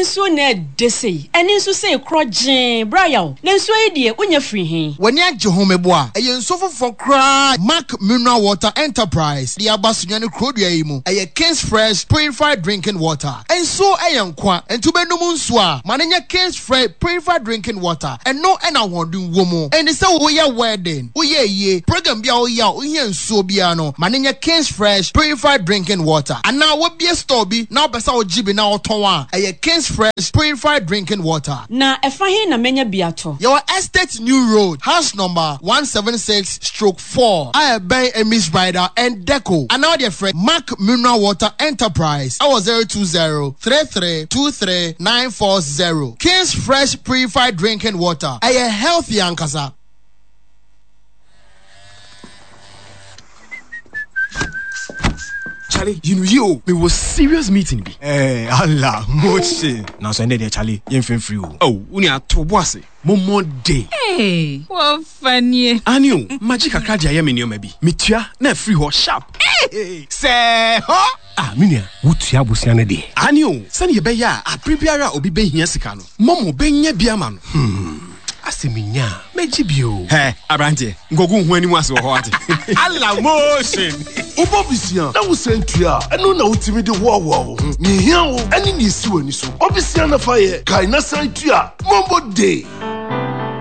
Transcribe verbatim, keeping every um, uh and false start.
enso na desi eni nso say krojin brayaw na nso e die unya free hin wani agye homebo a eye nso fofo kra Mark Mineral Water Enterprise di abasonwa ne krodua yi mu eye King's Fresh Purified Drinking Water enso eye nkwa entubenum nso a manenya King's Fresh Purified Drinking Water eno ena hodun wo mu eni se wo ye wedding wo ye ye program bia wo ya wo hia nso bia no manenya King's Fresh Purified Drinking Water ana wo bia store bi na opesa wo jibi na oton a eye King's Fresh Purified Drinking Water na efa hin na menya biato your Estate New Road house number one seventy-six stroke four I bay Emis Rider and Deco and now dear friend Mark Mineral Water Enterprise I was zero two zero three three two three nine four zero King's Fresh Purified Drinking Water a healthy ankasa. Charlie, you know you me was serious meeting be. Eh, Allah, moche. Now so there Charlie, you feel free. Oh, uni atobwase. Momo day. Hey, what funny. Anio, magic akadi ayemi ni omebi. Mitua na free ho sharp. Hey, say, huh? Ah, minia, wutua busia ne de. Anio, sani ye be ya, a prebiara obi be hia sika no. Momo be nya biama no. Hmm. Aseminya, meji bio. Hey, Abrante, ngogu hu animu ase wo ho ate. Allah motion. Obobisia, na wo sentua, eno na utimi de wo wo. Ni hia wo, ani ni si wani so. Obisia na fa ye, kai na sentua, mombo day.